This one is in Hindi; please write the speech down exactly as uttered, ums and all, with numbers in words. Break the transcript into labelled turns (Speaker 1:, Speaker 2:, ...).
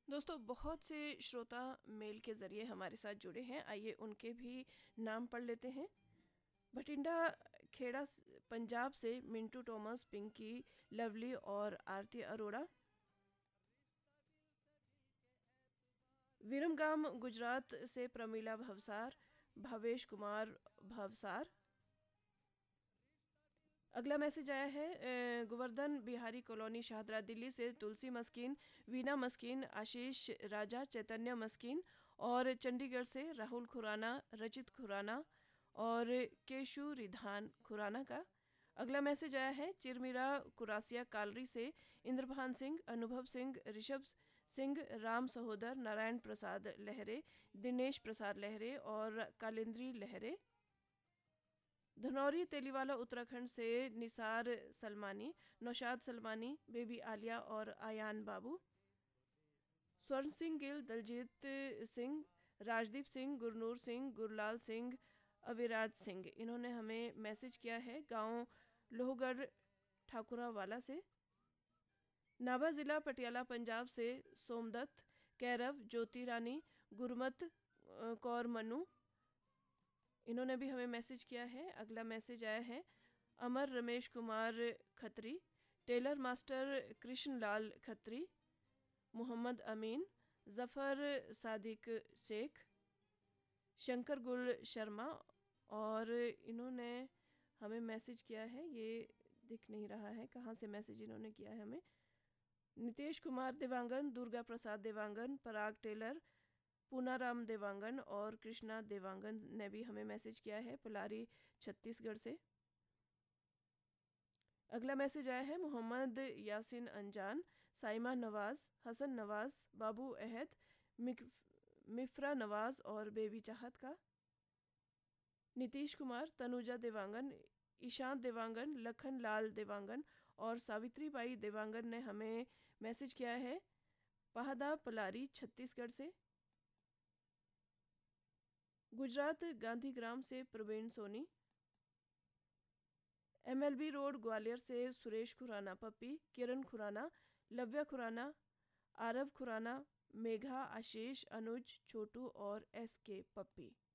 Speaker 1: दोस्तों, बहुत से श्रोता मेल के ज़रिए हमारे साथ जुड़े हैं। आइए उनके भी नाम पढ़ लेते हैं। भटिंडा खेड़ा स- पंजाब से मिंटू टॉमस, पिंकी, लवली और आरती अरोड़ा। विरमगाम गुजरात से प्रमीला भवसार, भावेश कुमार भवसार। अगला मैसेज आया है अ, गोवर्धन बिहारी कॉलोनी शाहदरा दिल्ली से तुलसी मस्कीन, वीना मस्कीन, आशीष राजा, चैतन्य मस्कीन और चंडीगढ़ से राहुल खुराना, रचित खुराना और केशु रिधान खुराना का। अगला मैसेज आया है चिरमिरा कुरासिया कालरी से इंद्रभान सिंह, अनुभव सिंह, ऋषभ सिंह, राम सहोदर, नारायण प्रसाद लहरे, दिनेश प्रसाद लहरे और कालिंद्री लहरे। धनौरी तेलीवाला उत्तराखंड से निसार सलमानी, नौशाद सलमानी, बेबी आलिया और आयान बाबू। स्वर्ण सिंह गिल, दलजीत सिंह, राजदीप सिंह, गुरनूर सिंह, गुरलाल सिंह, अविराज सिंह। इन्होंने हमें मैसेज किया है गांव लोहगढ़ ठाकुरावाला से। नाभा ज़िला पटियाला पंजाब से सोमदत्त, कैरव, ज्योति रानी, गुरमत अ, कौर मनु। इन्होंने भी हमें मैसेज किया है। अगला मैसेज आया है अमर रमेश कुमार खत्री, टेलर मास्टर कृष्ण लाल खत्री, मोहम्मद अमीन, जफ़र सादिक शेख, शंकर गुल शर्मा। और इन्होंने हमें मैसेज किया है, ये दिख नहीं रहा है कहाँ से मैसेज इन्होंने किया है हमें। नितेश कुमार देवांगन, दुर्गा प्रसाद देवांगन, पराग टेलर, पूनाराम देवांगन और कृष्णा देवांगन ने भी हमें मैसेज किया है पलारी छत्तीसगढ़ से। अगला मैसेज आया है मोहम्मद यासिन अंजान, साइमा नवाज, हसन नवाज, बाबू अहद, मिफ्रा नवाज और बेबी चाहत का। नीतीश कुमार, तनुजा देवांगन, ईशांत देवांगन, लखन लाल देवांगन और सावित्री बाई देवांगन ने हमें मैसेज किया है पहादा पलारी छत्तीसगढ़ से। गुजरात गांधीग्राम से प्रवीण सोनी, एमएलबी रोड ग्वालियर से सुरेश खुराना पप्पी, किरण खुराना, लव्या खुराना, आरव खुराना, मेघा, आशीष, अनुज, छोटू और एस के पप्पी।